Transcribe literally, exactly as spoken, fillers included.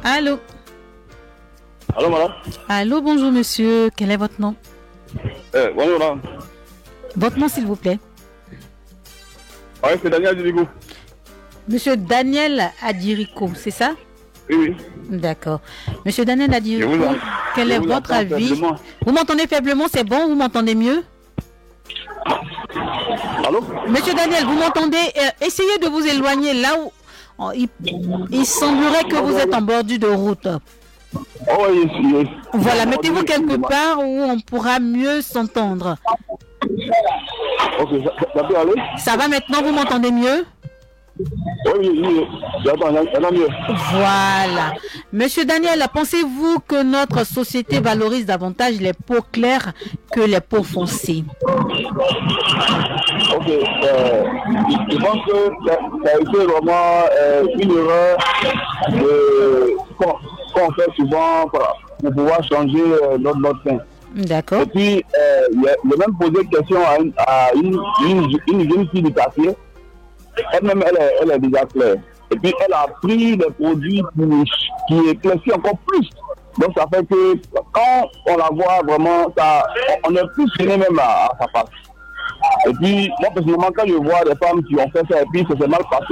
Allô? Allô, madame? Allô, bonjour monsieur. Quel est votre nom? Eh, bonjour, madame. Votre nom, s'il vous plaît. Oui, c'est Daniel Dirigou. Monsieur Daniel Adiriko, c'est ça? Oui, oui. D'accord. Monsieur Daniel Adiriko, vous en... quel Je est vous votre avis? faiblement. Vous m'entendez faiblement, c'est bon? Vous m'entendez mieux? Allô? Monsieur Daniel, vous m'entendez? euh, Essayez de vous éloigner là où oh, il, il semblerait que vous êtes en bordure de route. Oh, yes, yes. Voilà, mettez-vous quelque part où on pourra mieux s'entendre. Ok, ça, ça peut aller? Ça va maintenant, vous m'entendez mieux? Oui, oui, oui. J'attends, il y en a mieux. Voilà. Monsieur Daniel, pensez-vous que notre société valorise davantage les peaux claires que les peaux foncées? Ok, euh, je pense que ça, ça a été vraiment euh, une erreur de, qu'on, qu'on fait souvent pour, pour pouvoir changer euh, notre, notre teint. D'accord. Et puis, euh, j'ai même posé question à une, à une, une, une jeune fille du quartier. Elle-même, elle est, elle est déjà claire. Et puis, elle a pris des produits pour, qui éclaircissent encore plus. Donc, ça fait que quand on la voit vraiment, ça, on, on est plus gêné même à, à sa face. Et puis, moi, personnellement, quand je vois des femmes qui ont fait ça, et puis ça s'est mal passé,